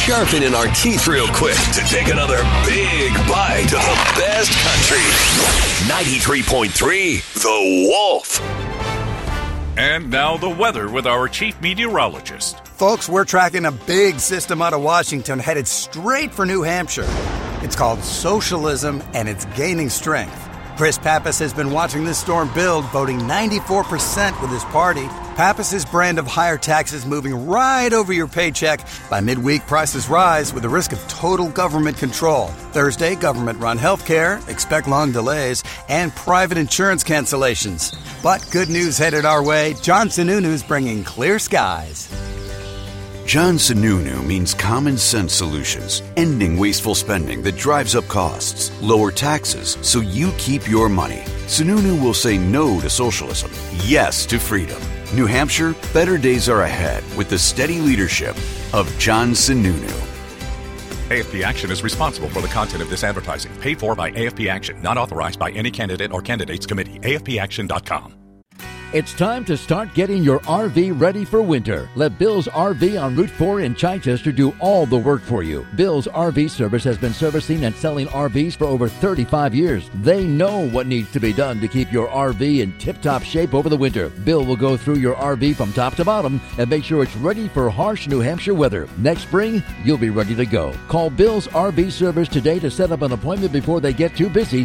sharpening our teeth real quick to take another big bite of the best country. 93.3 The Wolf. And now the weather with our chief meteorologist. Folks, we're tracking a big system out of Washington headed straight for New Hampshire. It's called socialism, and it's gaining strength. Chris Pappas has been watching this storm build, voting 94% with his party. Pappas's brand of higher taxes moving right over your paycheck. By midweek, prices rise with the risk of total government control. Thursday, government-run health care, expect long delays, and private insurance cancellations. But good news headed our way. John Sununu's bringing clear skies. John Sununu means common sense solutions, ending wasteful spending that drives up costs, lower taxes so you keep your money. Sununu will say no to socialism, yes to freedom. New Hampshire, better days are ahead with the steady leadership of John Sununu. AFP Action is responsible for the content of this advertising, paid for by AFP Action, not authorized by any candidate or candidates committee. AFPAction.com. It's time to start getting your RV ready for winter. Let Bill's RV on Route 4 in Chichester do all the work for you. Bill's RV Service has been servicing and selling RVs for over 35 years. They know what needs to be done to keep your RV in tip-top shape over the winter. Bill will go through your RV from top to bottom and make sure it's ready for harsh New Hampshire weather. Next spring, you'll be ready to go. Call Bill's RV Service today to set up an appointment before they get too busy.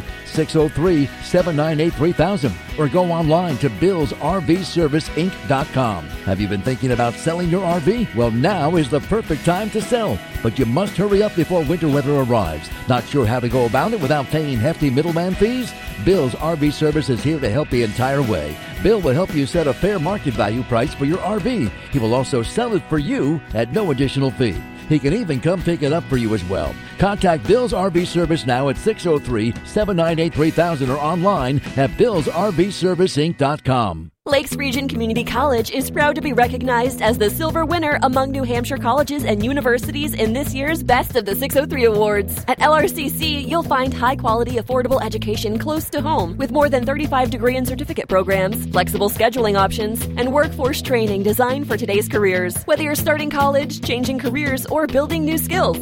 603-798-3000 or go online to BillsRVServiceInc.com. Have you been thinking about selling your RV? Well, now is the perfect time to sell, but you must hurry up before winter weather arrives. Not sure how to go about it without paying hefty middleman fees? Bill's RV Service is here to help the entire way. Bill will help you set a fair market value price for your RV. He will also sell it for you at no additional fee. He can even come pick it up for you as well. Contact Bill's RV Service now at 603-798-3000 or online at BillsRVServiceInc.com. Lakes Region Community College is proud to be recognized as the silver winner among New Hampshire colleges and universities in this year's Best of the 603 Awards. At LRCC, you'll find high-quality, affordable education close to home with more than 35 degree and certificate programs, flexible scheduling options, and workforce training designed for today's careers. Whether you're starting college, changing careers, or building new skills,